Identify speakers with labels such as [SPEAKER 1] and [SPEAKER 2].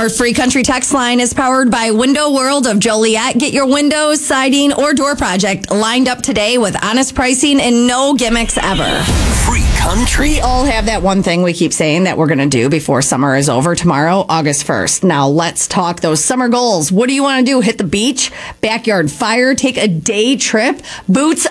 [SPEAKER 1] Our free country text line is powered by Window World of Joliet. Get your windows, siding, or door project lined up today with honest pricing and no gimmicks ever.
[SPEAKER 2] Free country.
[SPEAKER 1] We all have that one thing we keep saying that we're going to do before summer is over tomorrow, August 1st. Now, let's talk those summer goals. What do you want to do? Hit the beach, backyard fire, take a day trip, boots